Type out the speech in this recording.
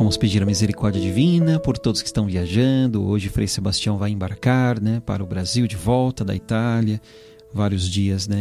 Vamos pedir a misericórdia divina por todos que estão viajando. Hoje Frei Sebastião vai embarcar, né, para o Brasil de volta da Itália. Vários dias, né,